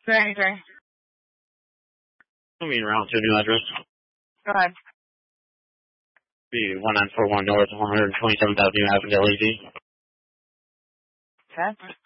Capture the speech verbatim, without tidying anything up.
Gray, Gray. I mean, round to a new address. Go ahead. Be one nine four one North, one twenty-seventh Avenue, Avondale, A Z. Okay.